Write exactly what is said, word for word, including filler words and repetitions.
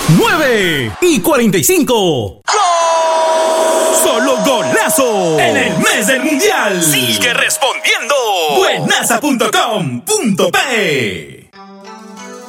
nueve y cuarenta y cinco. ¡Gol! ¡Solo golazo! En el mes del mundial. Sigue respondiendo. buenaza punto com punto pe